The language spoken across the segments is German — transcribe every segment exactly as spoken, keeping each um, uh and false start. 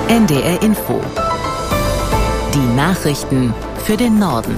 N D R Info. Die Nachrichten für den Norden.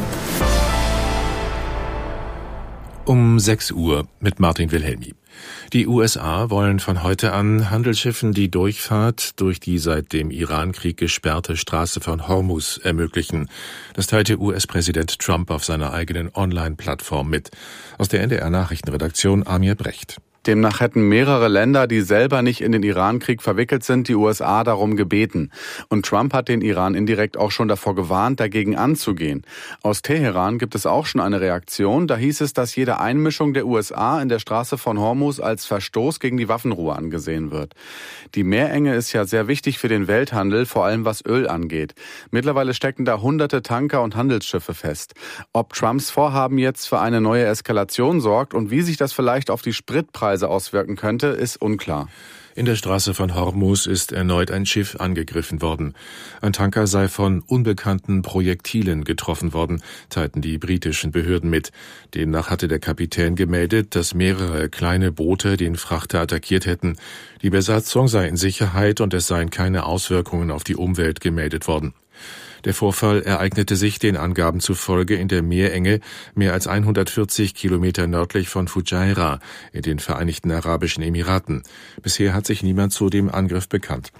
Um sechs Uhr mit Martin Wilhelmi. Die U S A wollen von heute an Handelsschiffen die Durchfahrt durch die seit dem Irankrieg gesperrte Straße von Hormuz ermöglichen. Das teilte U S-Präsident Trump auf seiner eigenen Online-Plattform mit. Aus der N D R-Nachrichtenredaktion Amir Brecht. Demnach hätten mehrere Länder, die selber nicht in den Irankrieg verwickelt sind, die U S A darum gebeten. Und Trump hat den Iran indirekt auch schon davor gewarnt, dagegen anzugehen. Aus Teheran gibt es auch schon eine Reaktion. Da hieß es, dass jede Einmischung der U S A in der Straße von Hormuz als Verstoß gegen die Waffenruhe angesehen wird. Die Meerenge ist ja sehr wichtig für den Welthandel, vor allem was Öl angeht. Mittlerweile stecken da hunderte Tanker und Handelsschiffe fest. Ob Trumps Vorhaben jetzt für eine neue Eskalation sorgt und wie sich das vielleicht auf die Spritpreise auswirken könnte, ist unklar. In der Straße von Hormuz ist erneut ein Schiff angegriffen worden. Ein Tanker sei von unbekannten Projektilen getroffen worden, teilten die britischen Behörden mit. Demnach hatte der Kapitän gemeldet, dass mehrere kleine Boote den Frachter attackiert hätten. Die Besatzung sei in Sicherheit und es seien keine Auswirkungen auf die Umwelt gemeldet worden. Der Vorfall ereignete sich den Angaben zufolge in der Meerenge mehr als hundertvierzig Kilometer nördlich von Fujairah in den Vereinigten Arabischen Emiraten. Bisher hat sich niemand zu dem Angriff bekannt.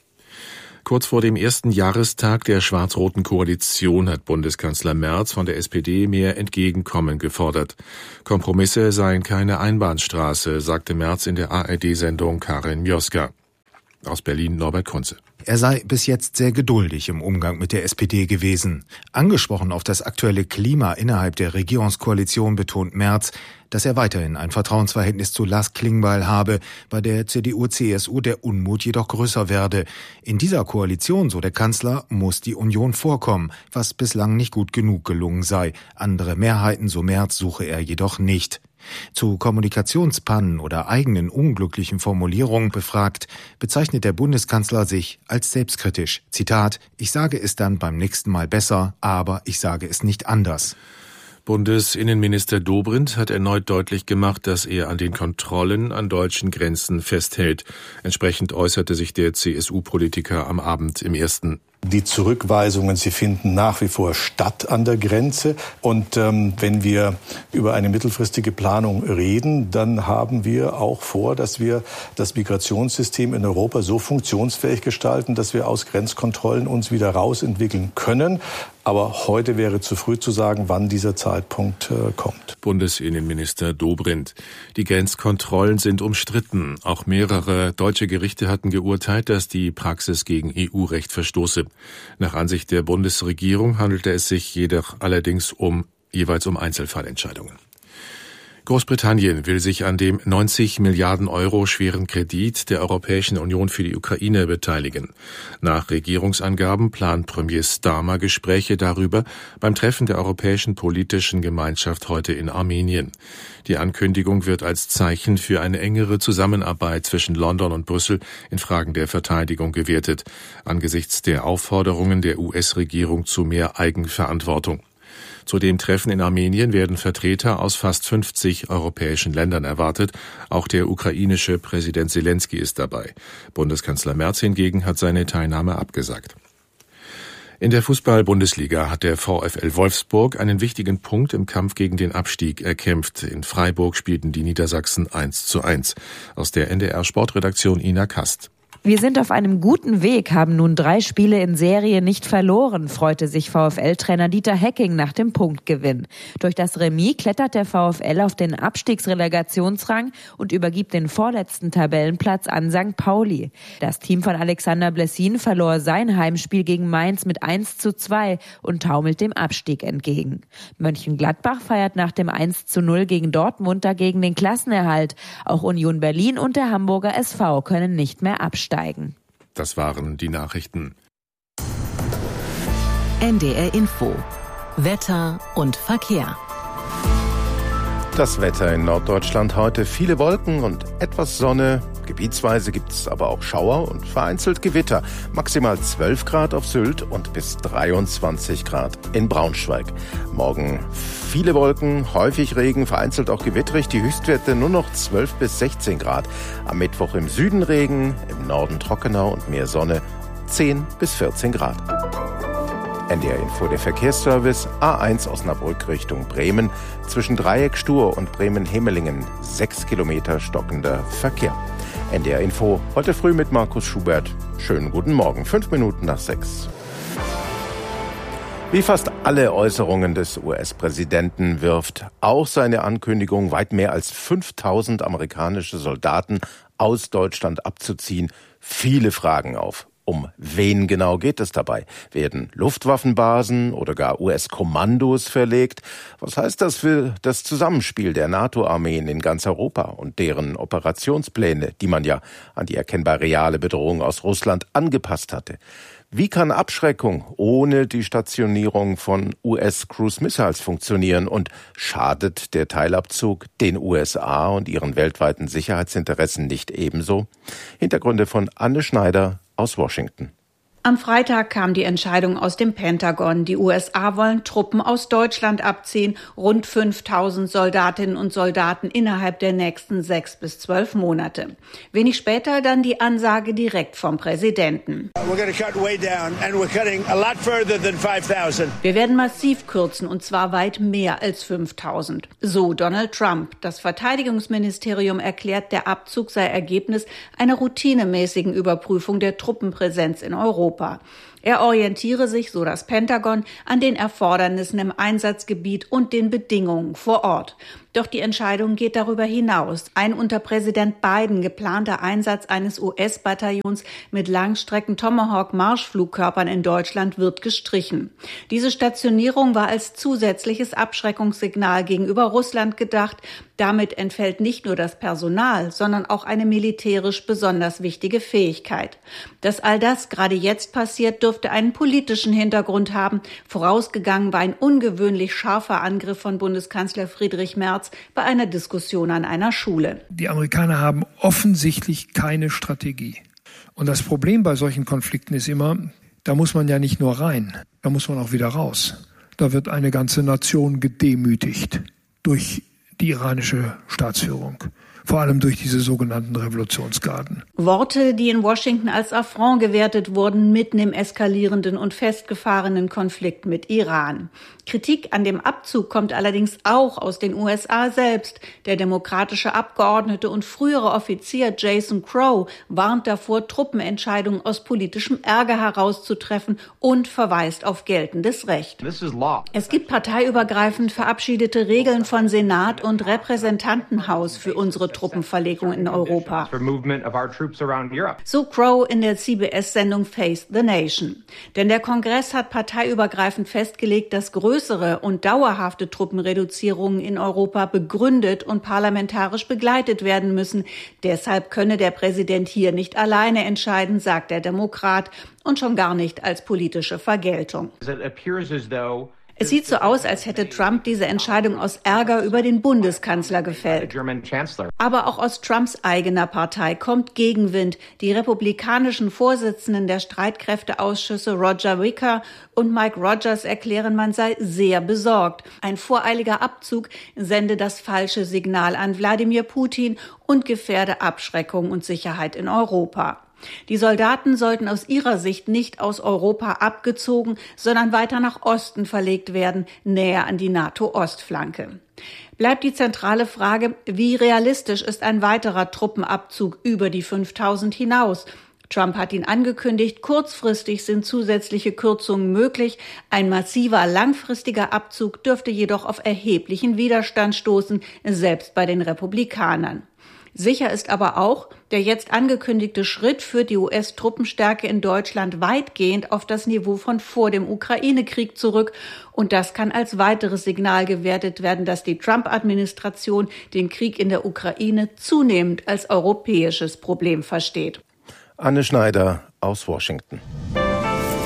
Kurz vor dem ersten Jahrestag der schwarz-roten Koalition hat Bundeskanzler Merz von der S P D mehr Entgegenkommen gefordert. Kompromisse seien keine Einbahnstraße, sagte Merz in der A R D-Sendung Karin Mioska. Aus Berlin Norbert Kunze. Er sei bis jetzt sehr geduldig im Umgang mit der S P D gewesen. Angesprochen auf das aktuelle Klima innerhalb der Regierungskoalition betont Merz, dass er weiterhin ein Vertrauensverhältnis zu Lars Klingbeil habe, bei der C D U C S U der Unmut jedoch größer werde. In dieser Koalition, so der Kanzler, muss die Union vorkommen, was bislang nicht gut genug gelungen sei. Andere Mehrheiten, so Merz, suche er jedoch nicht. Zu Kommunikationspannen oder eigenen unglücklichen Formulierungen befragt, bezeichnet der Bundeskanzler sich als selbstkritisch. Zitat: Ich sage es dann beim nächsten Mal besser, aber ich sage es nicht anders. Bundesinnenminister Dobrindt hat erneut deutlich gemacht, dass er an den Kontrollen an deutschen Grenzen festhält. Entsprechend äußerte sich der C S U-Politiker am Abend im Ersten. Die Zurückweisungen, sie finden nach wie vor statt an der Grenze. Und ähm, wenn wir über eine mittelfristige Planung reden, dann haben wir auch vor, dass wir das Migrationssystem in Europa so funktionsfähig gestalten, dass wir aus Grenzkontrollen uns wieder rausentwickeln können. Aber heute wäre zu früh zu sagen, wann dieser Zeitpunkt äh, kommt. Bundesinnenminister Dobrindt. Die Grenzkontrollen sind umstritten. Auch mehrere deutsche Gerichte hatten geurteilt, dass die Praxis gegen E U-Recht verstoße. Nach Ansicht der Bundesregierung handelte es sich jedoch allerdings um jeweils um Einzelfallentscheidungen. Großbritannien will sich an dem neunzig Milliarden Euro schweren Kredit der Europäischen Union für die Ukraine beteiligen. Nach Regierungsangaben plant Premier Starmer Gespräche darüber beim Treffen der Europäischen Politischen Gemeinschaft heute in Armenien. Die Ankündigung wird als Zeichen für eine engere Zusammenarbeit zwischen London und Brüssel in Fragen der Verteidigung gewertet, angesichts der Aufforderungen der U S-Regierung zu mehr Eigenverantwortung. Zu dem Treffen in Armenien werden Vertreter aus fast fünfzig europäischen Ländern erwartet. Auch der ukrainische Präsident Selenskyj ist dabei. Bundeskanzler Merz hingegen hat seine Teilnahme abgesagt. In der Fußball-Bundesliga hat der VfL Wolfsburg einen wichtigen Punkt im Kampf gegen den Abstieg erkämpft. In Freiburg spielten die Niedersachsen eins zu eins. Aus der N D R-Sportredaktion Ina Kast. Wir sind auf einem guten Weg, haben nun drei Spiele in Serie nicht verloren, freute sich VfL-Trainer Dieter Hecking nach dem Punktgewinn. Durch das Remis klettert der VfL auf den Abstiegsrelegationsrang und übergibt den vorletzten Tabellenplatz an Sankt Pauli. Das Team von Alexander Blessin verlor sein Heimspiel gegen Mainz mit eins zu zwei und taumelt dem Abstieg entgegen. Mönchengladbach feiert nach dem eins zu null gegen Dortmund dagegen den Klassenerhalt. Auch Union Berlin und der Hamburger S V können nicht mehr absteigen. Das waren die Nachrichten. N D R Info. Wetter und Verkehr. Das Wetter in Norddeutschland heute: viele Wolken und etwas Sonne. Gebietsweise gibt es aber auch Schauer und vereinzelt Gewitter. Maximal zwölf Grad auf Sylt und bis dreiundzwanzig Grad in Braunschweig. Morgen viele Wolken, häufig Regen, vereinzelt auch gewitterig. Die Höchstwerte nur noch zwölf bis sechzehn Grad. Am Mittwoch im Süden Regen, im Norden trockener und mehr Sonne. zehn bis vierzehn Grad. N D R Info, der Verkehrsservice, A eins Osnabrück Richtung Bremen, zwischen Dreieck Stur und Bremen-Hemelingen, sechs Kilometer stockender Verkehr. N D R Info, heute früh mit Markus Schubert. Schönen guten Morgen, fünf Minuten nach sechs. Wie fast alle Äußerungen des U S-Präsidenten wirft auch seine Ankündigung, weit mehr als fünftausend amerikanische Soldaten aus Deutschland abzuziehen, viele Fragen auf. Um wen genau geht es dabei? Werden Luftwaffenbasen oder gar U S-Kommandos verlegt? Was heißt das für das Zusammenspiel der NATO-Armeen in ganz Europa und deren Operationspläne, die man ja an die erkennbar reale Bedrohung aus Russland angepasst hatte? Wie kann Abschreckung ohne die Stationierung von U S-Cruise-Missiles funktionieren und schadet der Teilabzug den U S A und ihren weltweiten Sicherheitsinteressen nicht ebenso? Hintergründe von Anne Schneider aus Washington. Am Freitag kam die Entscheidung aus dem Pentagon. Die U S A wollen Truppen aus Deutschland abziehen, rund fünftausend Soldatinnen und Soldaten innerhalb der nächsten sechs bis zwölf Monate. Wenig später dann die Ansage direkt vom Präsidenten. Wir werden massiv kürzen, und zwar weit mehr als fünftausend. So Donald Trump. Das Verteidigungsministerium erklärt, der Abzug sei Ergebnis einer routinemäßigen Überprüfung der Truppenpräsenz in Europa. Er orientiere sich, so das Pentagon, an den Erfordernissen im Einsatzgebiet und den Bedingungen vor Ort. Doch die Entscheidung geht darüber hinaus. Ein unter Präsident Biden geplanter Einsatz eines U S-Bataillons mit Langstrecken-Tomahawk-Marschflugkörpern in Deutschland wird gestrichen. Diese Stationierung war als zusätzliches Abschreckungssignal gegenüber Russland gedacht. Damit entfällt nicht nur das Personal, sondern auch eine militärisch besonders wichtige Fähigkeit. Dass all das gerade jetzt passiert, dürfte einen politischen Hintergrund haben. Vorausgegangen war ein ungewöhnlich scharfer Angriff von Bundeskanzler Friedrich Merz bei einer Diskussion an einer Schule. Die Amerikaner haben offensichtlich keine Strategie. Und das Problem bei solchen Konflikten ist immer, da muss man ja nicht nur rein, da muss man auch wieder raus. Da wird eine ganze Nation gedemütigt durch die iranische Staatsführung. Vor allem durch diese sogenannten Revolutionsgarden. Worte, die in Washington als Affront gewertet wurden, mitten im eskalierenden und festgefahrenen Konflikt mit Iran. Kritik an dem Abzug kommt allerdings auch aus den U S A selbst. Der demokratische Abgeordnete und frühere Offizier Jason Crow warnt davor, Truppenentscheidungen aus politischem Ärger herauszutreffen und verweist auf geltendes Recht. Es gibt parteiübergreifend verabschiedete Regeln von Senat und Repräsentantenhaus für unsere Truppenverlegung in Europa. So Crow in der C B S-Sendung Face the Nation. Denn der Kongress hat parteiübergreifend festgelegt, dass größere und dauerhafte Truppenreduzierungen in Europa begründet und parlamentarisch begleitet werden müssen. Deshalb könne der Präsident hier nicht alleine entscheiden, sagt der Demokrat, und schon gar nicht als politische Vergeltung. Es sieht so aus, als hätte Trump diese Entscheidung aus Ärger über den Bundeskanzler gefällt. Aber auch aus Trumps eigener Partei kommt Gegenwind. Die republikanischen Vorsitzenden der Streitkräfteausschüsse Roger Wicker und Mike Rogers erklären, man sei sehr besorgt. Ein voreiliger Abzug sende das falsche Signal an Wladimir Putin und gefährde Abschreckung und Sicherheit in Europa. Die Soldaten sollten aus ihrer Sicht nicht aus Europa abgezogen, sondern weiter nach Osten verlegt werden, näher an die NATO-Ostflanke. Bleibt die zentrale Frage, wie realistisch ist ein weiterer Truppenabzug über die fünftausend hinaus? Trump hat ihn angekündigt, kurzfristig sind zusätzliche Kürzungen möglich. Ein massiver, langfristiger Abzug dürfte jedoch auf erheblichen Widerstand stoßen, selbst bei den Republikanern. Sicher ist aber auch, der jetzt angekündigte Schritt führt die U S-Truppenstärke in Deutschland weitgehend auf das Niveau von vor dem Ukraine-Krieg zurück. Und das kann als weiteres Signal gewertet werden, dass die Trump-Administration den Krieg in der Ukraine zunehmend als europäisches Problem versteht. Anne Schneider aus Washington.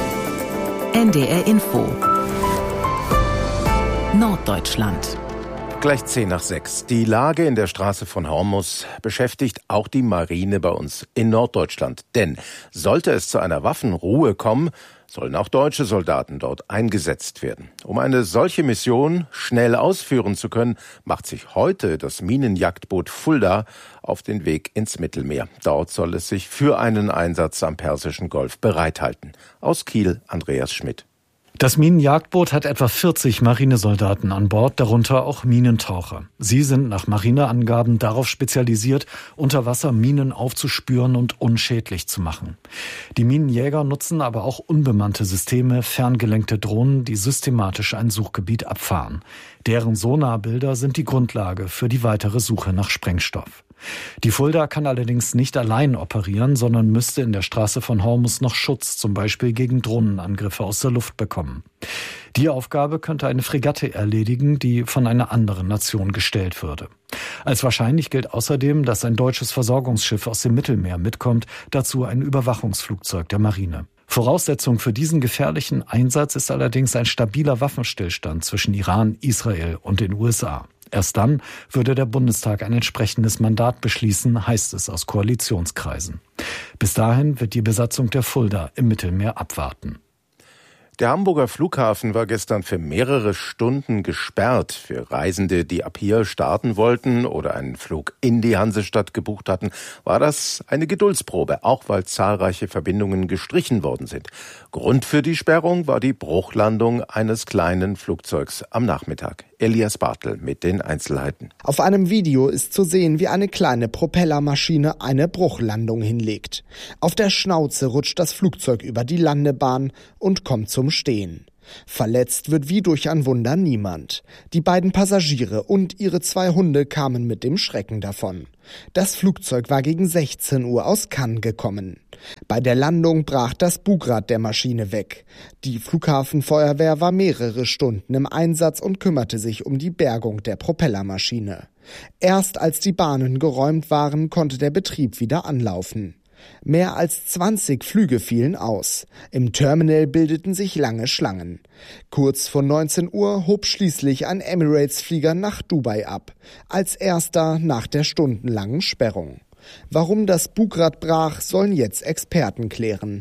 N D R Info Norddeutschland. Gleich zehn nach sechs. Die Lage in der Straße von Hormuz beschäftigt auch die Marine bei uns in Norddeutschland. Denn sollte es zu einer Waffenruhe kommen, sollen auch deutsche Soldaten dort eingesetzt werden. Um eine solche Mission schnell ausführen zu können, macht sich heute das Minenjagdboot Fulda auf den Weg ins Mittelmeer. Dort soll es sich für einen Einsatz am Persischen Golf bereithalten. Aus Kiel, Andreas Schmidt. Das Minenjagdboot hat etwa vierzig Marinesoldaten an Bord, darunter auch Minentaucher. Sie sind nach Marineangaben darauf spezialisiert, unter Wasser Minen aufzuspüren und unschädlich zu machen. Die Minenjäger nutzen aber auch unbemannte Systeme, ferngelenkte Drohnen, die systematisch ein Suchgebiet abfahren. Deren Sonarbilder sind die Grundlage für die weitere Suche nach Sprengstoff. Die Fulda kann allerdings nicht allein operieren, sondern müsste in der Straße von Hormuz noch Schutz, zum Beispiel gegen Drohnenangriffe aus der Luft bekommen. Die Aufgabe könnte eine Fregatte erledigen, die von einer anderen Nation gestellt würde. Als wahrscheinlich gilt außerdem, dass ein deutsches Versorgungsschiff aus dem Mittelmeer mitkommt, dazu ein Überwachungsflugzeug der Marine. Voraussetzung für diesen gefährlichen Einsatz ist allerdings ein stabiler Waffenstillstand zwischen Iran, Israel und den U S A. Erst dann würde der Bundestag ein entsprechendes Mandat beschließen, heißt es aus Koalitionskreisen. Bis dahin wird die Besatzung der Fulda im Mittelmeer abwarten. Der Hamburger Flughafen war gestern für mehrere Stunden gesperrt. Für Reisende, die ab hier starten wollten oder einen Flug in die Hansestadt gebucht hatten, war das eine Geduldsprobe, auch weil zahlreiche Verbindungen gestrichen worden sind. Grund für die Sperrung war die Bruchlandung eines kleinen Flugzeugs am Nachmittag. Elias Bartel mit den Einzelheiten. Auf einem Video ist zu sehen, wie eine kleine Propellermaschine eine Bruchlandung hinlegt. Auf der Schnauze rutscht das Flugzeug über die Landebahn und kommt zum Stehen. Verletzt wird wie durch ein Wunder niemand. Die beiden Passagiere und ihre zwei Hunde kamen mit dem Schrecken davon. Das Flugzeug war gegen sechzehn Uhr aus Cannes gekommen. Bei der Landung brach das Bugrad der Maschine weg. Die Flughafenfeuerwehr war mehrere Stunden im Einsatz und kümmerte sich um die Bergung der Propellermaschine. Erst als die Bahnen geräumt waren, konnte der Betrieb wieder anlaufen. Mehr als zwanzig Flüge fielen aus. Im Terminal bildeten sich lange Schlangen. Kurz vor neunzehn Uhr hob schließlich ein Emirates-Flieger nach Dubai ab, als erster nach der stundenlangen Sperrung. Warum das Bugrad brach, sollen jetzt Experten klären.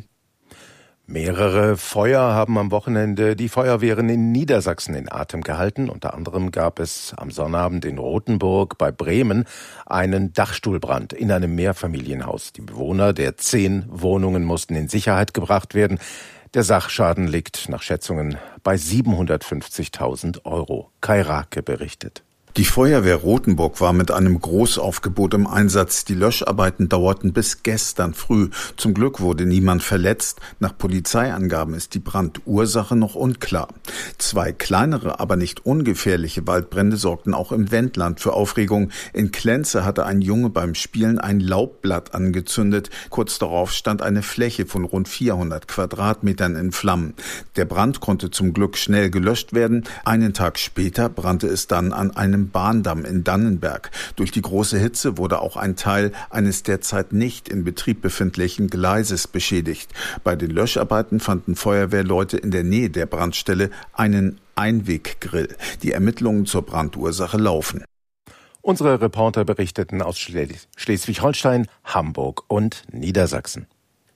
Mehrere Feuer haben am Wochenende die Feuerwehren in Niedersachsen in Atem gehalten. Unter anderem gab es am Sonnabend in Rothenburg bei Bremen einen Dachstuhlbrand in einem Mehrfamilienhaus. Die Bewohner der zehn Wohnungen mussten in Sicherheit gebracht werden. Der Sachschaden liegt nach Schätzungen bei siebenhundertfünfzigtausend Euro. Kai Rake berichtet. Die Feuerwehr Rothenburg war mit einem Großaufgebot im Einsatz. Die Löscharbeiten dauerten bis gestern früh. Zum Glück wurde niemand verletzt. Nach Polizeiangaben ist die Brandursache noch unklar. Zwei kleinere, aber nicht ungefährliche Waldbrände sorgten auch im Wendland für Aufregung. In Klenze hatte ein Junge beim Spielen ein Laubblatt angezündet. Kurz darauf stand eine Fläche von rund vierhundert Quadratmetern in Flammen. Der Brand konnte zum Glück schnell gelöscht werden. Einen Tag später brannte es dann an einem Bahndamm in Dannenberg. Durch die große Hitze wurde auch ein Teil eines derzeit nicht in Betrieb befindlichen Gleises beschädigt. Bei den Löscharbeiten fanden Feuerwehrleute in der Nähe der Brandstelle einen Einweggrill. Die Ermittlungen zur Brandursache laufen. Unsere Reporter berichteten aus Schleswig-Holstein, Hamburg und Niedersachsen.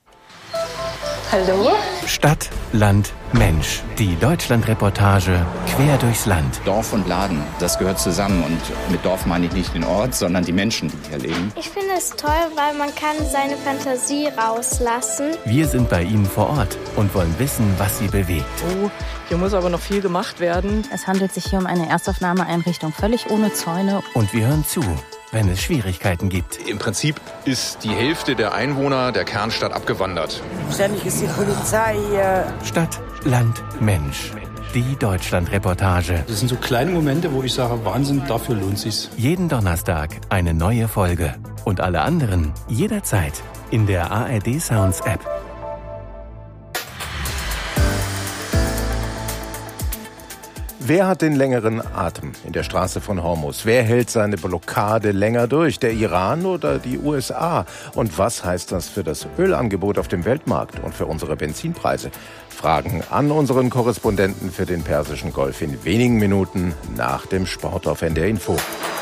Hallo? Stadt, Land, Mensch. Die Deutschland-Reportage quer durchs Land. Dorf und Laden, das gehört zusammen. Und mit Dorf meine ich nicht den Ort, sondern die Menschen, die hier leben. Ich finde es toll, weil man kann seine Fantasie rauslassen. Wir sind bei Ihnen vor Ort und wollen wissen, was Sie bewegt. Oh, hier muss aber noch viel gemacht werden. Es handelt sich hier um eine Erstaufnahmeeinrichtung, völlig ohne Zäune. Und wir hören zu, wenn es Schwierigkeiten gibt. Im Prinzip ist die Hälfte der Einwohner der Kernstadt abgewandert. Ständig ist die Polizei hier. Stadt, Land, Mensch. Die Deutschland-Reportage. Das sind so kleine Momente, wo ich sage, Wahnsinn, dafür lohnt sich's. Jeden Donnerstag eine neue Folge. Und alle anderen jederzeit in der A R D Sounds App. Wer hat den längeren Atem in der Straße von Hormuz? Wer hält seine Blockade länger durch? Der Iran oder die U S A? Und was heißt das für das Ölangebot auf dem Weltmarkt und für unsere Benzinpreise? Fragen an unseren Korrespondenten für den Persischen Golf in wenigen Minuten nach dem Sport auf N D R Info.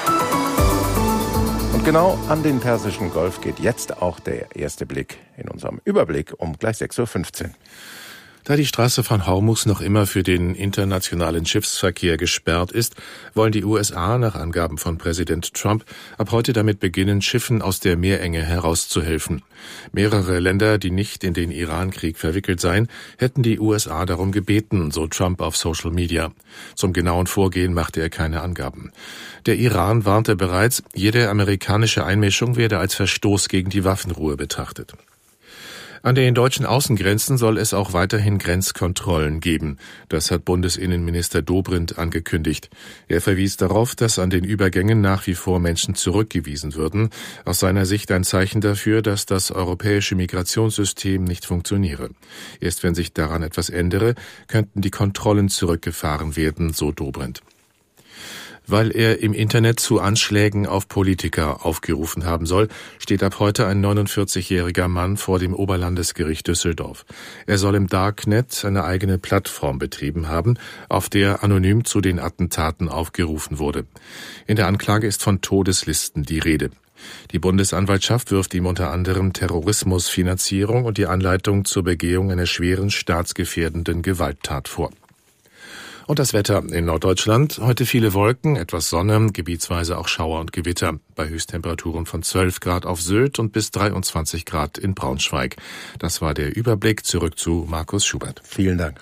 Und genau an den Persischen Golf geht jetzt auch der erste Blick in unserem Überblick um gleich sechs Uhr fünfzehn. Da die Straße von Hormuz noch immer für den internationalen Schiffsverkehr gesperrt ist, wollen die U S A nach Angaben von Präsident Trump ab heute damit beginnen, Schiffen aus der Meerenge herauszuhelfen. Mehrere Länder, die nicht in den Irankrieg verwickelt seien, hätten die U S A darum gebeten, so Trump auf Social Media. Zum genauen Vorgehen machte er keine Angaben. Der Iran warnte bereits, jede amerikanische Einmischung werde als Verstoß gegen die Waffenruhe betrachtet. An den deutschen Außengrenzen soll es auch weiterhin Grenzkontrollen geben. Das hat Bundesinnenminister Dobrindt angekündigt. Er verwies darauf, dass an den Übergängen nach wie vor Menschen zurückgewiesen würden. Aus seiner Sicht ein Zeichen dafür, dass das europäische Migrationssystem nicht funktioniere. Erst wenn sich daran etwas ändere, könnten die Kontrollen zurückgefahren werden, so Dobrindt. Weil er im Internet zu Anschlägen auf Politiker aufgerufen haben soll, steht ab heute ein neunundvierzigjähriger Mann vor dem Oberlandesgericht Düsseldorf. Er soll im Darknet eine eigene Plattform betrieben haben, auf der anonym zu den Attentaten aufgerufen wurde. In der Anklage ist von Todeslisten die Rede. Die Bundesanwaltschaft wirft ihm unter anderem Terrorismusfinanzierung und die Anleitung zur Begehung einer schweren staatsgefährdenden Gewalttat vor. Und das Wetter in Norddeutschland. Heute viele Wolken, etwas Sonne, gebietsweise auch Schauer und Gewitter. Bei Höchsttemperaturen von zwölf Grad auf Sylt und bis dreiundzwanzig Grad in Braunschweig. Das war der Überblick. Zurück zu Markus Schubert. Vielen Dank.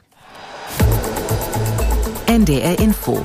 N D R Info.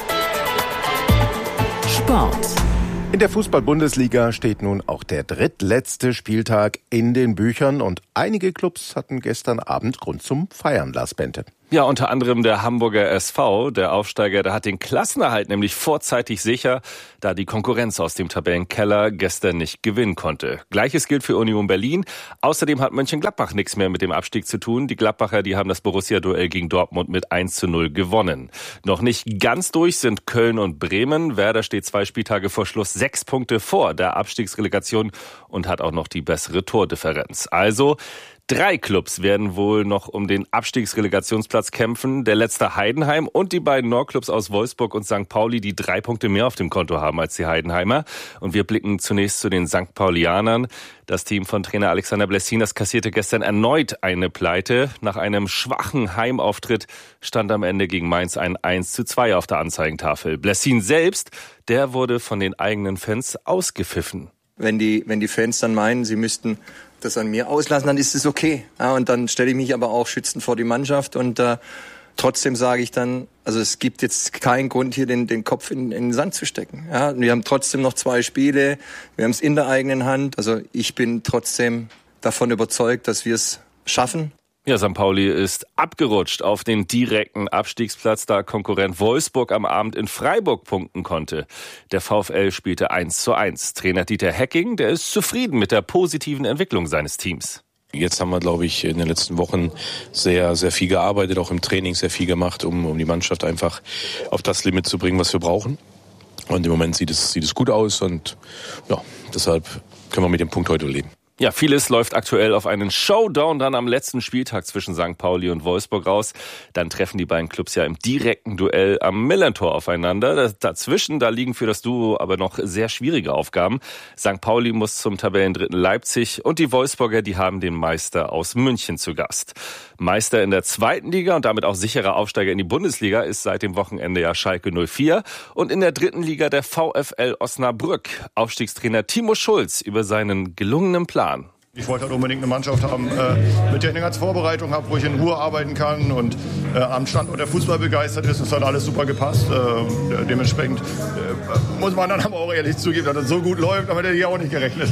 Sport. In der Fußball-Bundesliga steht nun auch der drittletzte Spieltag in den Büchern und einige Clubs hatten gestern Abend Grund zum Feiern, Lars Bente. Ja, unter anderem der Hamburger S V, der Aufsteiger, der hat den Klassenerhalt nämlich vorzeitig sicher, da die Konkurrenz aus dem Tabellenkeller gestern nicht gewinnen konnte. Gleiches gilt für Union Berlin. Außerdem hat Mönchengladbach nichts mehr mit dem Abstieg zu tun. Die Gladbacher, die haben das Borussia-Duell gegen Dortmund mit eins zu null gewonnen. Noch nicht ganz durch sind Köln und Bremen. Werder steht zwei Spieltage vor Schluss sechs Punkte vor der Abstiegsrelegation und hat auch noch die bessere Tordifferenz. Also drei Clubs werden wohl noch um den Abstiegsrelegationsplatz kämpfen. Der letzte Heidenheim und die beiden Nordclubs aus Wolfsburg und Sankt Pauli, die drei Punkte mehr auf dem Konto haben als die Heidenheimer. Und wir blicken zunächst zu den Sankt Paulianern. Das Team von Trainer Alexander Blessinas kassierte gestern erneut eine Pleite. Nach einem schwachen Heimauftritt stand am Ende gegen Mainz ein eins zu zwei auf der Anzeigentafel. Blessin selbst, der wurde von den eigenen Fans ausgepfiffen. Wenn die, wenn die Fans dann meinen, sie müssten das an mir auslassen, dann ist es okay. Ja, und dann stelle ich mich aber auch schützend vor die Mannschaft und äh, trotzdem sage ich dann, also es gibt jetzt keinen Grund, hier den, den Kopf in, in den Sand zu stecken. Ja, wir haben trotzdem noch zwei Spiele, wir haben es in der eigenen Hand. Also ich bin trotzdem davon überzeugt, dass wir es schaffen. Ja, Sankt Pauli ist abgerutscht auf den direkten Abstiegsplatz, da Konkurrent Wolfsburg am Abend in Freiburg punkten konnte. Der VfL spielte eins zu eins. Trainer Dieter Hecking, der ist zufrieden mit der positiven Entwicklung seines Teams. Jetzt haben wir, glaube ich, in den letzten Wochen sehr, sehr viel gearbeitet, auch im Training sehr viel gemacht, um, um die Mannschaft einfach auf das Limit zu bringen, was wir brauchen. Und im Moment sieht es, sieht es gut aus und ja, deshalb können wir mit dem Punkt heute leben. Ja, vieles läuft aktuell auf einen Showdown dann am letzten Spieltag zwischen Sankt Pauli und Wolfsburg raus. Dann treffen die beiden Clubs ja im direkten Duell am Millerntor aufeinander. Dazwischen, da liegen für das Duo aber noch sehr schwierige Aufgaben. Sankt Pauli muss zum Tabellendritten Leipzig und die Wolfsburger, die haben den Meister aus München zu Gast. Meister in der zweiten Liga und damit auch sicherer Aufsteiger in die Bundesliga ist seit dem Wochenende ja Schalke null vier und in der dritten Liga der VfL Osnabrück. Aufstiegstrainer Timo Schulz über seinen gelungenen Plan. Ich wollte halt unbedingt eine Mannschaft haben, äh, mit der ich eine ganze Vorbereitung habe, wo ich in Ruhe arbeiten kann und äh, am Standort der Fußball begeistert ist. Es hat alles super gepasst. Äh, dementsprechend äh, muss man dann aber auch ehrlich zugeben, dass es so gut läuft, damit hätte ich auch nicht gerechnet.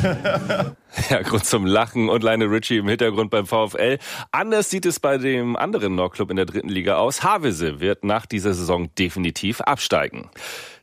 Ja, Grund zum Lachen und Lionel Richie im Hintergrund beim VfL. Anders sieht es bei dem anderen Nordclub in der dritten Liga aus. Havelse wird nach dieser Saison definitiv absteigen.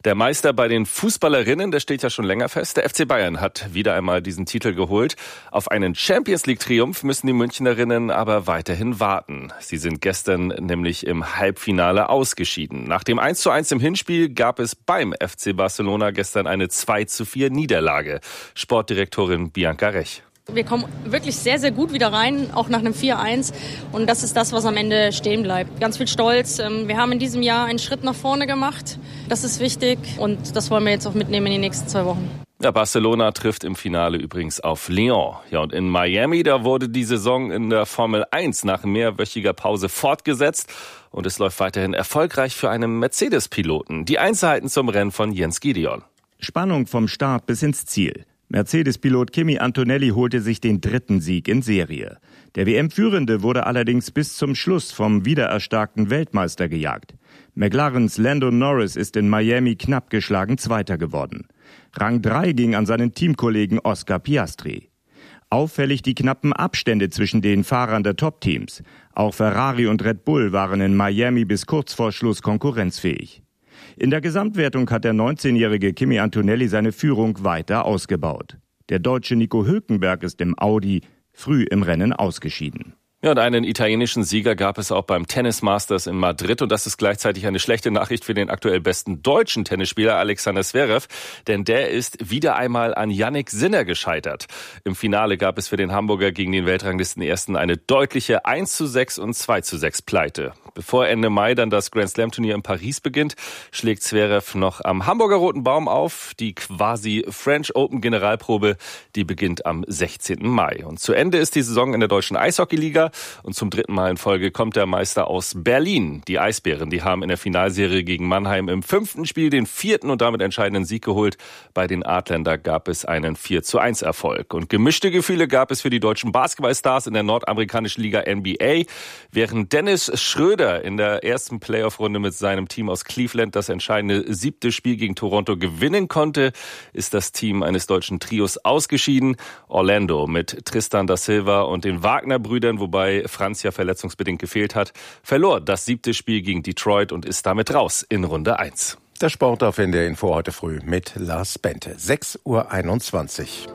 Der Meister bei den Fußballerinnen, der steht ja schon länger fest. Der F C Bayern hat wieder einmal diesen Titel geholt. Auf einen Champions-League-Triumph müssen die Münchnerinnen aber weiterhin warten. Sie sind gestern nämlich im Halbfinale ausgeschieden. Nach dem eins zu eins im Hinspiel gab es beim F C Barcelona gestern eine zwei zu vier Niederlage. Sportdirektorin Bianca Rech. Wir kommen wirklich sehr, sehr gut wieder rein, auch nach einem vier eins. Und das ist das, was am Ende stehen bleibt. Ganz viel Stolz. Wir haben in diesem Jahr einen Schritt nach vorne gemacht. Das ist wichtig und das wollen wir jetzt auch mitnehmen in die nächsten zwei Wochen. Ja, Barcelona trifft im Finale übrigens auf Lyon. Ja, und in Miami, da wurde die Saison in der Formel eins nach mehrwöchiger Pause fortgesetzt. Und es läuft weiterhin erfolgreich für einen Mercedes-Piloten. Die Einzelheiten zum Rennen von Jens Gideon. Spannung vom Start bis ins Ziel. Mercedes-Pilot Kimi Antonelli holte sich den dritten Sieg in Serie. Der W M-Führende wurde allerdings bis zum Schluss vom wiedererstarkten Weltmeister gejagt. McLarens Lando Norris ist in Miami knapp geschlagen Zweiter geworden. Rang drei ging an seinen Teamkollegen Oscar Piastri. Auffällig die knappen Abstände zwischen den Fahrern der Top-Teams. Auch Ferrari und Red Bull waren in Miami bis kurz vor Schluss konkurrenzfähig. In der Gesamtwertung hat der neunzehnjährige Kimi Antonelli seine Führung weiter ausgebaut. Der Deutsche Nico Hülkenberg ist im Audi früh im Rennen ausgeschieden. Ja, und einen italienischen Sieger gab es auch beim Tennis Masters in Madrid. Und das ist gleichzeitig eine schlechte Nachricht für den aktuell besten deutschen Tennisspieler Alexander Zverev. Denn der ist wieder einmal an Jannik Sinner gescheitert. Im Finale gab es für den Hamburger gegen den Weltranglistenersten eine deutliche eins zu sechs und zwei zu sechs Pleite. Bevor Ende Mai dann das Grand Slam Turnier in Paris beginnt, schlägt Zverev noch am Hamburger Roten Baum auf. Die quasi French Open Generalprobe, die beginnt am sechzehnten Mai. Und zu Ende ist die Saison in der deutschen Eishockeyliga. Und zum dritten Mal in Folge kommt der Meister aus Berlin. Die Eisbären, die haben in der Finalserie gegen Mannheim im fünften Spiel den vierten und damit entscheidenden Sieg geholt. Bei den Adlern, da gab es einen vier zu eins Erfolg. Und gemischte Gefühle gab es für die deutschen Basketballstars in der nordamerikanischen Liga N B A. Während Dennis Schröder in der ersten Playoff-Runde mit seinem Team aus Cleveland das entscheidende siebte Spiel gegen Toronto gewinnen konnte, ist das Team eines deutschen Trios ausgeschieden. Orlando mit Tristan da Silva und den Wagner-Brüdern, wobei Franz ja verletzungsbedingt gefehlt hat, verlor das siebte Spiel gegen Detroit und ist damit raus in Runde eins. Der Sport auf N D R Info heute früh mit Lars Bente. sechs Uhr einundzwanzig.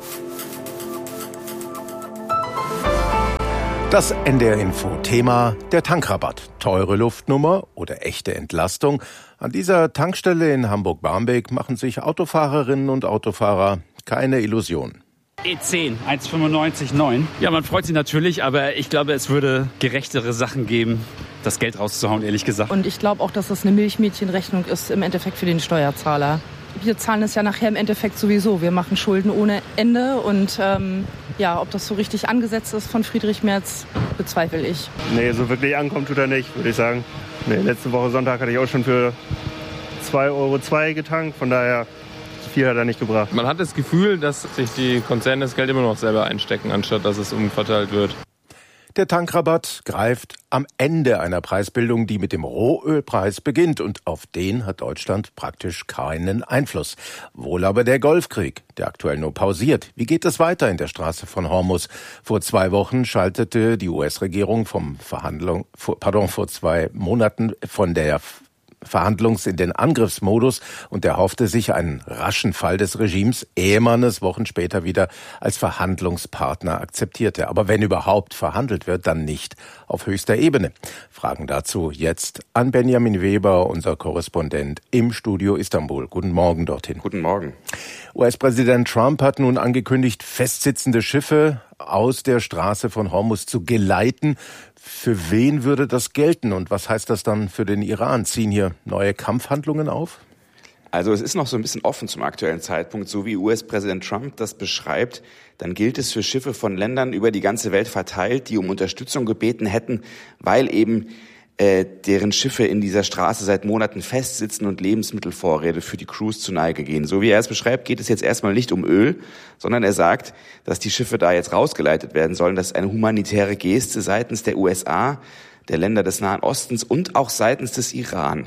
Das N D R Info Thema der Tankrabatt. Teure Luftnummer oder echte Entlastung? An dieser Tankstelle in Hamburg-Barmbek machen sich Autofahrerinnen und Autofahrer keine Illusionen. E zehn, eins Komma fünfundneunzig neun. Ja, man freut sich natürlich, aber ich glaube, es würde gerechtere Sachen geben, das Geld rauszuhauen, ehrlich gesagt. Und ich glaube auch, dass das eine Milchmädchenrechnung ist im Endeffekt für den Steuerzahler. Wir zahlen es ja nachher im Endeffekt sowieso. Wir machen Schulden ohne Ende und ähm, ja, ob das so richtig angesetzt ist von Friedrich Merz, bezweifle ich. Nee, so wirklich ankommt tut er nicht, würde ich sagen. Nee, letzte Woche Sonntag hatte ich auch schon für zwei Euro zwei getankt, von daher viel hat er nicht gebracht. Man hat das Gefühl, dass sich die Konzerne das Geld immer noch selber einstecken, anstatt dass es umverteilt wird. Der Tankrabatt greift am Ende einer Preisbildung, die mit dem Rohölpreis beginnt. Und auf den hat Deutschland praktisch keinen Einfluss. Wohl aber der Golfkrieg, der aktuell nur pausiert. Wie geht es weiter in der Straße von Hormuz? Vor zwei Wochen schaltete die U S-Regierung vom Verhandlung, pardon, vor zwei Monaten von der Verhandlungs in den Angriffsmodus und erhoffte sich einen raschen Fall des Regimes, ehe man es Wochen später wieder als Verhandlungspartner akzeptierte. Aber wenn überhaupt verhandelt wird, dann nicht auf höchster Ebene. Fragen dazu jetzt an Benjamin Weber, unser Korrespondent im Studio Istanbul. Guten Morgen dorthin. Guten Morgen. U S-Präsident Trump hat nun angekündigt, festsitzende Schiffe aus der Straße von Hormuz zu geleiten. Für wen würde das gelten und was heißt das dann für den Iran? Ziehen hier neue Kampfhandlungen auf? Also es ist noch so ein bisschen offen zum aktuellen Zeitpunkt. So wie U S-Präsident Trump das beschreibt, dann gilt es für Schiffe von Ländern über die ganze Welt verteilt, die um Unterstützung gebeten hätten, weil eben äh, deren Schiffe in dieser Straße seit Monaten festsitzen und Lebensmittelvorräte für die Crews zu Neige gehen. So wie er es beschreibt, geht es jetzt erstmal nicht um Öl, sondern er sagt, dass die Schiffe da jetzt rausgeleitet werden sollen. Das ist eine humanitäre Geste seitens der U S A, der Länder des Nahen Ostens und auch seitens des Iran.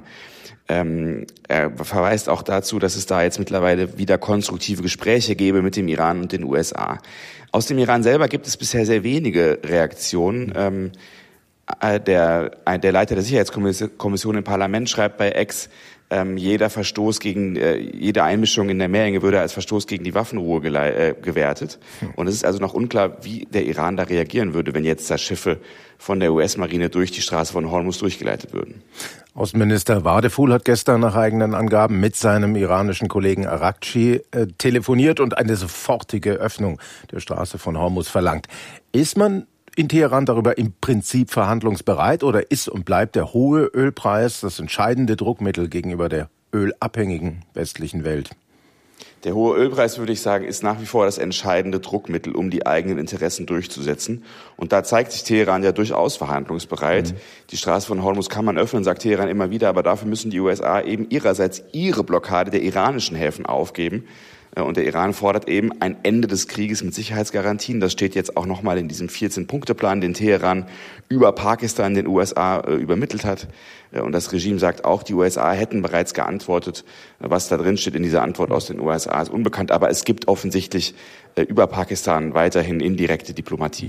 Ähm, er verweist auch dazu, dass es da jetzt mittlerweile wieder konstruktive Gespräche gäbe mit dem Iran und den U S A. Aus dem Iran selber gibt es bisher sehr wenige Reaktionen. Ähm, Der, der Leiter der Sicherheitskommission im Parlament schreibt bei X, ähm, jeder Verstoß gegen, äh, jede Einmischung in der Meerenge würde als Verstoß gegen die Waffenruhe gelei- äh, gewertet. Und es ist also noch unklar, wie der Iran da reagieren würde, wenn jetzt da Schiffe von der U S-Marine durch die Straße von Hormuz durchgeleitet würden. Außenminister Wadeful hat gestern nach eigenen Angaben mit seinem iranischen Kollegen Araghchi äh, telefoniert und eine sofortige Öffnung der Straße von Hormuz verlangt. Ist man in Teheran darüber im Prinzip verhandlungsbereit oder ist und bleibt der hohe Ölpreis das entscheidende Druckmittel gegenüber der ölabhängigen westlichen Welt? Der hohe Ölpreis, würde ich sagen, ist nach wie vor das entscheidende Druckmittel, um die eigenen Interessen durchzusetzen. Und da zeigt sich Teheran ja durchaus verhandlungsbereit. Mhm. Die Straße von Hormuz kann man öffnen, sagt Teheran immer wieder, aber dafür müssen die U S A eben ihrerseits ihre Blockade der iranischen Häfen aufgeben. Und der Iran fordert eben ein Ende des Krieges mit Sicherheitsgarantien. Das steht jetzt auch nochmal in diesem vierzehn-Punkte-Plan, den Teheran über Pakistan den U S A äh, übermittelt hat. Und das Regime sagt auch, die U S A hätten bereits geantwortet. Was da drin steht in dieser Antwort aus den U S A ist unbekannt. Aber es gibt offensichtlich äh, über Pakistan weiterhin indirekte Diplomatie.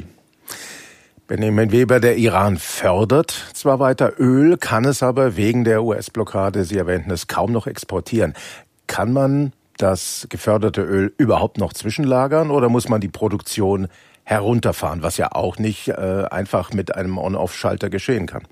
Benjamin Weber, der Iran fördert zwar weiter Öl, kann es aber wegen der U S-Blockade, Sie erwähnten es, kaum noch exportieren. Kann man das geförderte Öl überhaupt noch zwischenlagern oder muss man die Produktion herunterfahren, was ja auch nicht äh, einfach mit einem On-Off-Schalter geschehen kann?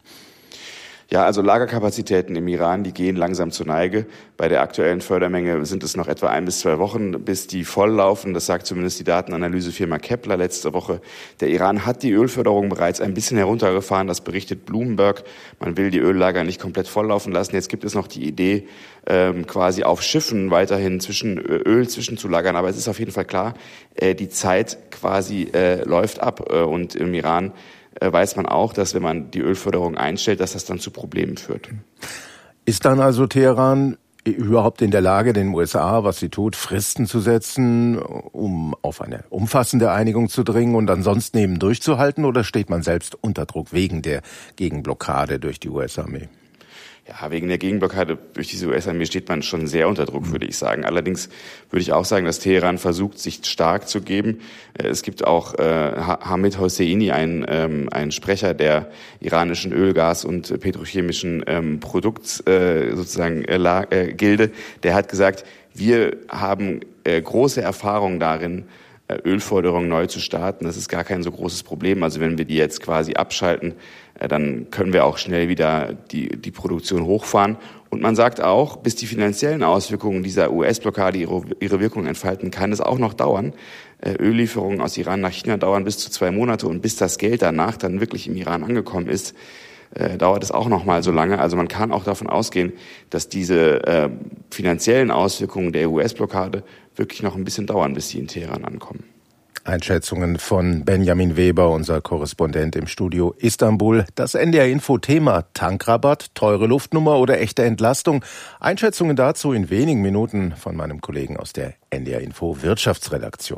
Ja, also Lagerkapazitäten im Iran, die gehen langsam zur Neige. Bei der aktuellen Fördermenge sind es noch etwa ein bis zwei Wochen, bis die volllaufen. Das sagt zumindest die Datenanalysefirma Kepler letzte Woche. Der Iran hat die Ölförderung bereits ein bisschen heruntergefahren. Das berichtet Bloomberg. Man will die Öllager nicht komplett volllaufen lassen. Jetzt gibt es noch die Idee, ähm, quasi auf Schiffen weiterhin zwischen Öl zwischenzulagern. Aber es ist auf jeden Fall klar, äh, die Zeit quasi äh, läuft ab. Äh, und im Iran weiß man auch, dass wenn man die Ölförderung einstellt, dass das dann zu Problemen führt. Ist dann also Teheran überhaupt in der Lage, den U S A, was sie tut, Fristen zu setzen, um auf eine umfassende Einigung zu dringen und ansonsten eben durchzuhalten? Oder steht man selbst unter Druck wegen der Gegenblockade durch die U S-Armee? Ja, wegen der Gegenblockade durch diese U S-Armee steht man schon sehr unter Druck, würde ich sagen. Allerdings würde ich auch sagen, dass Teheran versucht, sich stark zu geben. Es gibt auch äh, Hamid Hosseini, ein, ähm, ein Sprecher der iranischen Öl-, Gas- und petrochemischen ähm, Produkts äh, sozusagen äh, äh, Gilde. Der hat gesagt, wir haben äh, große Erfahrung darin, Ölförderung neu zu starten. Das ist gar kein so großes Problem. Also wenn wir die jetzt quasi abschalten, dann können wir auch schnell wieder die, die Produktion hochfahren. Und man sagt auch, bis die finanziellen Auswirkungen dieser U S-Blockade ihre, ihre Wirkung entfalten, kann es auch noch dauern. Öllieferungen aus Iran nach China dauern bis zu zwei Monate und bis das Geld danach dann wirklich im Iran angekommen ist, äh, dauert es auch noch mal so lange. Also man kann auch davon ausgehen, dass diese äh, finanziellen Auswirkungen der U S-Blockade wirklich noch ein bisschen dauern, bis sie in Teheran ankommen. Einschätzungen von Benjamin Weber, unser Korrespondent im Studio Istanbul. Das N D R-Info-Thema Tankrabatt, teure Luftnummer oder echte Entlastung. Einschätzungen dazu in wenigen Minuten von meinem Kollegen aus der N D R-Info Wirtschaftsredaktion.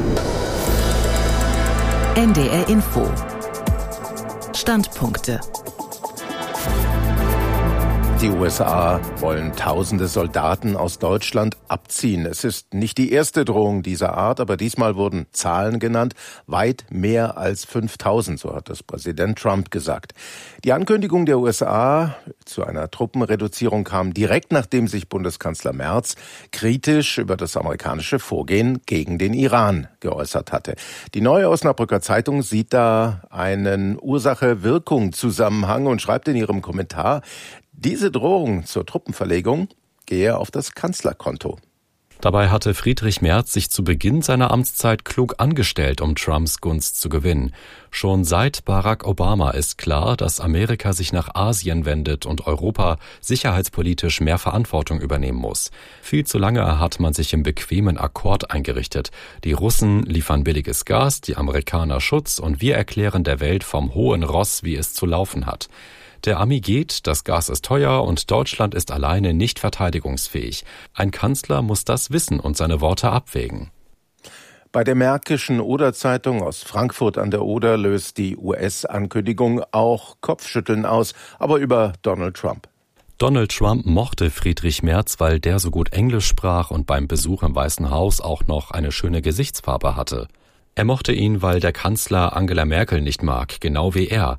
N D R-Info. Standpunkte. Die U S A wollen tausende Soldaten aus Deutschland abziehen. Es ist nicht die erste Drohung dieser Art, aber diesmal wurden Zahlen genannt. Weit mehr als fünftausend, so hat das Präsident Trump gesagt. Die Ankündigung der U S A zu einer Truppenreduzierung kam direkt, nachdem sich Bundeskanzler Merz kritisch über das amerikanische Vorgehen gegen den Iran geäußert hatte. Die Neue Osnabrücker Zeitung sieht da einen Ursache-Wirkung-Zusammenhang und schreibt in ihrem Kommentar, diese Drohung zur Truppenverlegung gehe auf das Kanzlerkonto. Dabei hatte Friedrich Merz sich zu Beginn seiner Amtszeit klug angestellt, um Trumps Gunst zu gewinnen. Schon seit Barack Obama ist klar, dass Amerika sich nach Asien wendet und Europa sicherheitspolitisch mehr Verantwortung übernehmen muss. Viel zu lange hat man sich im bequemen Akkord eingerichtet. Die Russen liefern billiges Gas, die Amerikaner Schutz und wir erklären der Welt vom hohen Ross, wie es zu laufen hat. Der Ami geht, das Gas ist teuer und Deutschland ist alleine nicht verteidigungsfähig. Ein Kanzler muss das wissen und seine Worte abwägen. Bei der Märkischen Oder-Zeitung aus Frankfurt an der Oder löst die U S-Ankündigung auch Kopfschütteln aus, aber über Donald Trump. Donald Trump mochte Friedrich Merz, weil der so gut Englisch sprach und beim Besuch im Weißen Haus auch noch eine schöne Gesichtsfarbe hatte. Er mochte ihn, weil der Kanzler Angela Merkel nicht mag, genau wie er.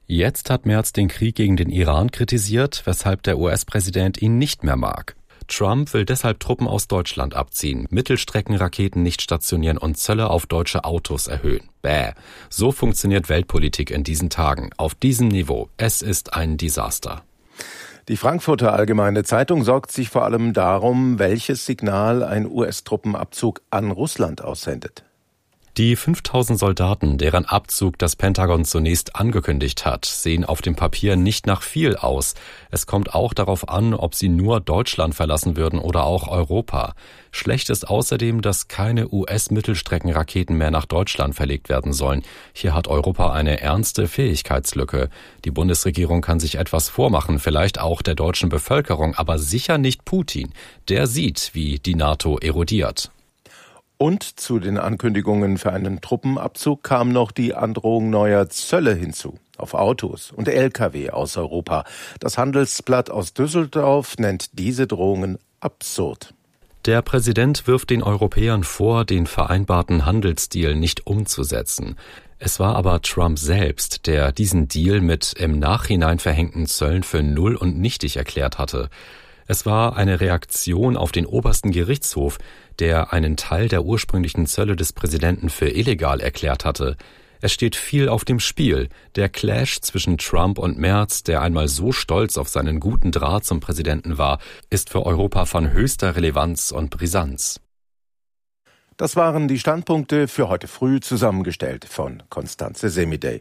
Jetzt hat Merz den Krieg gegen den Iran kritisiert, weshalb der U S-Präsident ihn nicht mehr mag. Trump will deshalb Truppen aus Deutschland abziehen, Mittelstreckenraketen nicht stationieren und Zölle auf deutsche Autos erhöhen. Bäh. So funktioniert Weltpolitik in diesen Tagen. Auf diesem Niveau. Es ist ein Desaster. Die Frankfurter Allgemeine Zeitung sorgt sich vor allem darum, welches Signal ein U S-Truppenabzug an Russland aussendet. Die fünftausend Soldaten, deren Abzug das Pentagon zunächst angekündigt hat, sehen auf dem Papier nicht nach viel aus. Es kommt auch darauf an, ob sie nur Deutschland verlassen würden oder auch Europa. Schlecht ist außerdem, dass keine U S-Mittelstreckenraketen mehr nach Deutschland verlegt werden sollen. Hier hat Europa eine ernste Fähigkeitslücke. Die Bundesregierung kann sich etwas vormachen, vielleicht auch der deutschen Bevölkerung, aber sicher nicht Putin. Der sieht, wie die NATO erodiert. Und zu den Ankündigungen für einen Truppenabzug kam noch die Androhung neuer Zölle hinzu auf Autos und L K W aus Europa. Das Handelsblatt aus Düsseldorf nennt diese Drohungen absurd. Der Präsident wirft den Europäern vor, den vereinbarten Handelsdeal nicht umzusetzen. Es war aber Trump selbst, der diesen Deal mit im Nachhinein verhängten Zöllen für null und nichtig erklärt hatte. Es war eine Reaktion auf den obersten Gerichtshof, der einen Teil der ursprünglichen Zölle des Präsidenten für illegal erklärt hatte. Es steht viel auf dem Spiel. Der Clash zwischen Trump und Merz, der einmal so stolz auf seinen guten Draht zum Präsidenten war, ist für Europa von höchster Relevanz und Brisanz. Das waren die Standpunkte für heute früh, zusammengestellt von Constanze Semidey.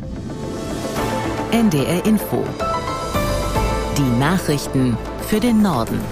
N D R Info. Die Nachrichten für den Norden.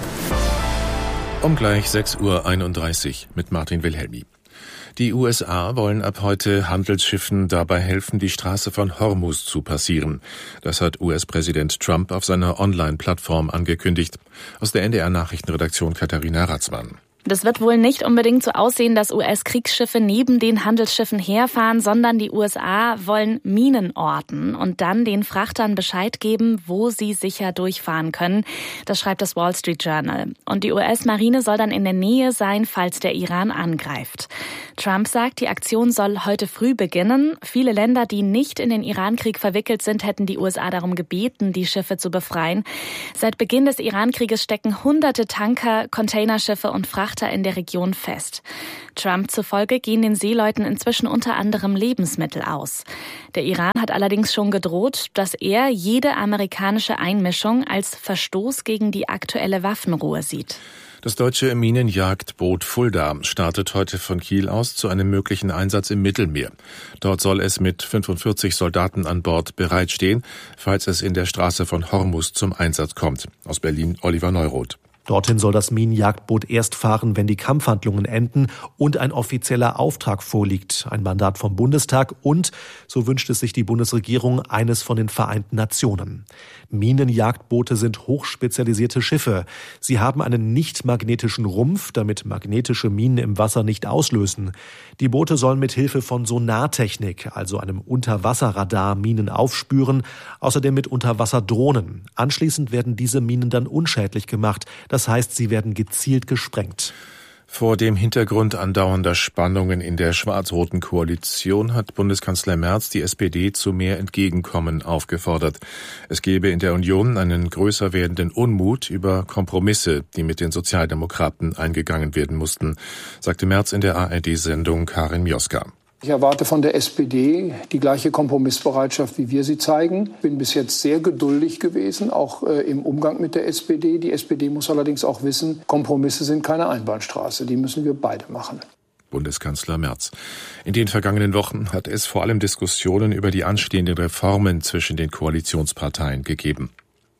Um gleich sechs Uhr einunddreißig mit Martin Wilhelmi. Die U S A wollen ab heute Handelsschiffen dabei helfen, die Straße von Hormuz zu passieren. Das hat U S-Präsident Trump auf seiner Online-Plattform angekündigt. Aus der N D R-Nachrichtenredaktion Katharina Ratzmann. Das wird wohl nicht unbedingt so aussehen, dass U S-Kriegsschiffe neben den Handelsschiffen herfahren, sondern die U S A wollen Minen orten und dann den Frachtern Bescheid geben, wo sie sicher durchfahren können. Das schreibt das Wall Street Journal. Und die U S-Marine soll dann in der Nähe sein, falls der Iran angreift. Trump sagt, die Aktion soll heute früh beginnen. Viele Länder, die nicht in den Irankrieg verwickelt sind, hätten die U S A darum gebeten, die Schiffe zu befreien. Seit Beginn des Irankrieges stecken hunderte Tanker, Containerschiffe und Frachter in der Region fest. Trump zufolge gehen den Seeleuten inzwischen unter anderem Lebensmittel aus. Der Iran hat allerdings schon gedroht, dass er jede amerikanische Einmischung als Verstoß gegen die aktuelle Waffenruhe sieht. Das deutsche Minenjagdboot Fulda startet heute von Kiel aus zu einem möglichen Einsatz im Mittelmeer. Dort soll es mit fünfundvierzig Soldaten an Bord bereitstehen, falls es in der Straße von Hormuz zum Einsatz kommt. Aus Berlin Oliver Neuroth. Dorthin soll das Minenjagdboot erst fahren, wenn die Kampfhandlungen enden und ein offizieller Auftrag vorliegt, ein Mandat vom Bundestag und, so wünscht es sich die Bundesregierung, eines von den Vereinten Nationen. Minenjagdboote sind hochspezialisierte Schiffe. Sie haben einen nicht magnetischen Rumpf, damit magnetische Minen im Wasser nicht auslösen. Die Boote sollen mit Hilfe von Sonartechnik, also einem Unterwasserradar, Minen aufspüren, außerdem mit Unterwasserdrohnen. Anschließend werden diese Minen dann unschädlich gemacht. Das heißt, sie werden gezielt gesprengt. Vor dem Hintergrund andauernder Spannungen in der schwarz-roten Koalition hat Bundeskanzler Merz die S P D zu mehr Entgegenkommen aufgefordert. Es gebe in der Union einen größer werdenden Unmut über Kompromisse, die mit den Sozialdemokraten eingegangen werden mussten, sagte Merz in der A R D-Sendung Karin Mioska. Ich erwarte von der S P D die gleiche Kompromissbereitschaft, wie wir sie zeigen. Ich bin bis jetzt sehr geduldig gewesen, auch äh, im Umgang mit der S P D. Die S P D muss allerdings auch wissen, Kompromisse sind keine Einbahnstraße. Die müssen wir beide machen. Bundeskanzler Merz. In den vergangenen Wochen hat es vor allem Diskussionen über die anstehenden Reformen zwischen den Koalitionsparteien gegeben.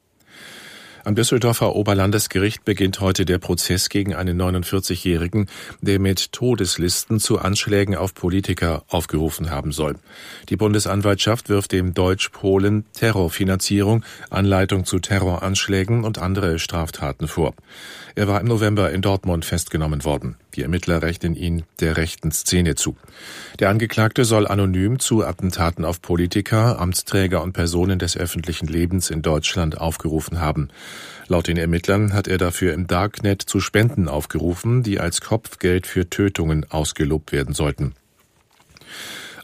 Am Düsseldorfer Oberlandesgericht beginnt heute der Prozess gegen einen neunundvierzigjährigen, der mit Todeslisten zu Anschlägen auf Politiker aufgerufen haben soll. Die Bundesanwaltschaft wirft dem Deutsch-Polen Terrorfinanzierung, Anleitung zu Terroranschlägen und andere Straftaten vor. Er war im November in Dortmund festgenommen worden. Die Ermittler rechnen ihn der rechten Szene zu. Der Angeklagte soll anonym zu Attentaten auf Politiker, Amtsträger und Personen des öffentlichen Lebens in Deutschland aufgerufen haben. Laut den Ermittlern hat er dafür im Darknet zu Spenden aufgerufen, die als Kopfgeld für Tötungen ausgelobt werden sollten.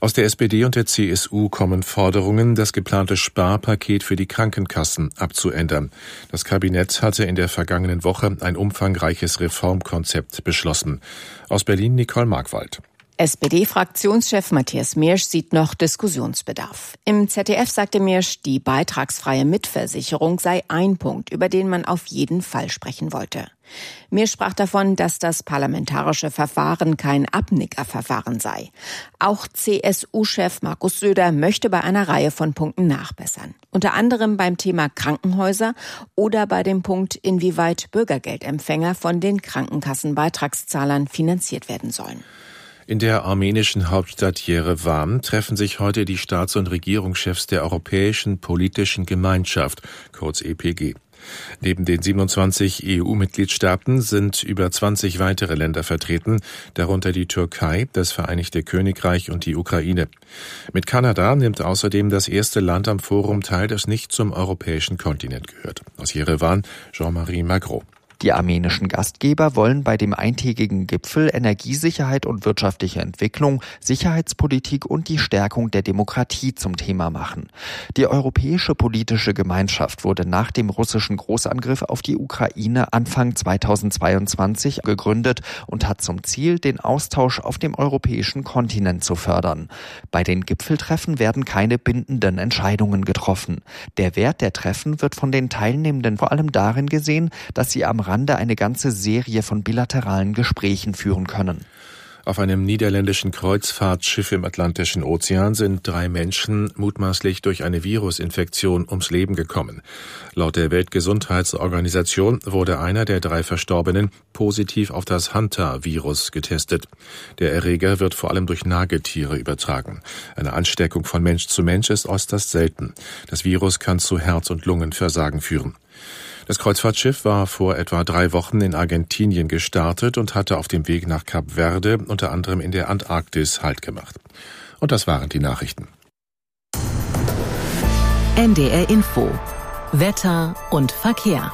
Aus der S P D und der C S U kommen Forderungen, das geplante Sparpaket für die Krankenkassen abzuändern. Das Kabinett hatte in der vergangenen Woche ein umfangreiches Reformkonzept beschlossen. Aus Berlin Nicole Markwald. S P D-Fraktionschef Matthias Miersch sieht noch Diskussionsbedarf. Im Z D F sagte Miersch, die beitragsfreie Mitversicherung sei ein Punkt, über den man auf jeden Fall sprechen wollte. Miersch sprach davon, dass das parlamentarische Verfahren kein Abnickerverfahren sei. Auch C S U-Chef Markus Söder möchte bei einer Reihe von Punkten nachbessern. Unter anderem beim Thema Krankenhäuser oder bei dem Punkt, inwieweit Bürgergeldempfänger von den Krankenkassenbeitragszahlern finanziert werden sollen. In der armenischen Hauptstadt Jerewan treffen sich heute die Staats- und Regierungschefs der Europäischen Politischen Gemeinschaft, kurz E P G. Neben den siebenundzwanzig E U-Mitgliedstaaten sind über zwanzig weitere Länder vertreten, darunter die Türkei, das Vereinigte Königreich und die Ukraine. Mit Kanada nimmt außerdem das erste Land am Forum teil, das nicht zum europäischen Kontinent gehört. Aus Jerewan, Jean-Marie Magro. Die armenischen Gastgeber wollen bei dem eintägigen Gipfel Energiesicherheit und wirtschaftliche Entwicklung, Sicherheitspolitik und die Stärkung der Demokratie zum Thema machen. Die Europäische Politische Gemeinschaft wurde nach dem russischen Großangriff auf die Ukraine Anfang zweitausendzweiundzwanzig gegründet und hat zum Ziel, den Austausch auf dem europäischen Kontinent zu fördern. Bei den Gipfeltreffen werden keine bindenden Entscheidungen getroffen. Der Wert der Treffen wird von den Teilnehmenden vor allem darin gesehen, dass sie am Rande eine ganze Serie von bilateralen Gesprächen führen können. Auf einem niederländischen Kreuzfahrtschiff im Atlantischen Ozean sind drei Menschen mutmaßlich durch eine Virusinfektion ums Leben gekommen. Laut der Weltgesundheitsorganisation wurde einer der drei Verstorbenen positiv auf das Hanta-Virus getestet. Der Erreger wird vor allem durch Nagetiere übertragen. Eine Ansteckung von Mensch zu Mensch ist äußerst selten. Das Virus kann zu Herz- und Lungenversagen führen. Das Kreuzfahrtschiff war vor etwa drei Wochen in Argentinien gestartet und hatte auf dem Weg nach Kap Verde unter anderem in der Antarktis Halt gemacht. Und das waren die Nachrichten. N D R Info. Wetter und Verkehr.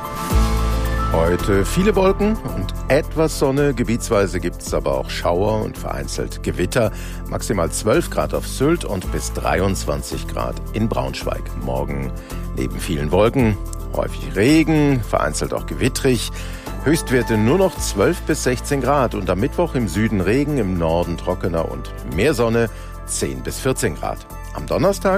Heute viele Wolken und etwas Sonne. Gebietsweise gibt es aber auch Schauer und vereinzelt Gewitter. Maximal zwölf Grad auf Sylt und bis dreiundzwanzig Grad in Braunschweig. Morgen neben vielen Wolken häufig Regen, vereinzelt auch gewittrig. Höchstwerte nur noch zwölf bis sechzehn Grad und am Mittwoch im Süden Regen, im Norden trockener und mehr Sonne, zehn bis vierzehn Grad. Am Donnerstag